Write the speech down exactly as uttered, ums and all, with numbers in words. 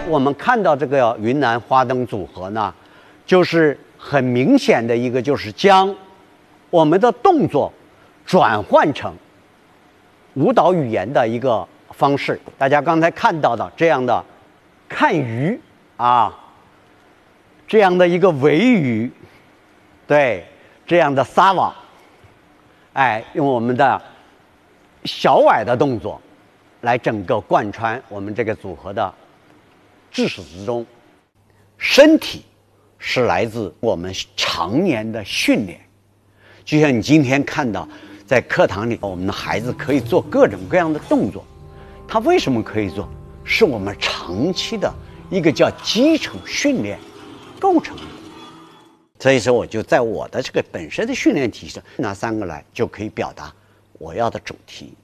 我们看到这个云南花灯组合呢，就是很明显的一个，就是将我们的动作转换成舞蹈语言的一个方式。大家刚才看到的这样的看鱼啊，这样的一个围鱼，对，这样的撒网，哎，用我们的小崴的动作来整个贯穿我们这个组合的至始至终。身体是来自我们常年的训练，就像你今天看到在课堂里，我们的孩子可以做各种各样的动作，他为什么可以做？是我们长期的一个叫基础训练构成的。所以说，我就在我的这个本身的训练体系上拿三个来，就可以表达我要的主题。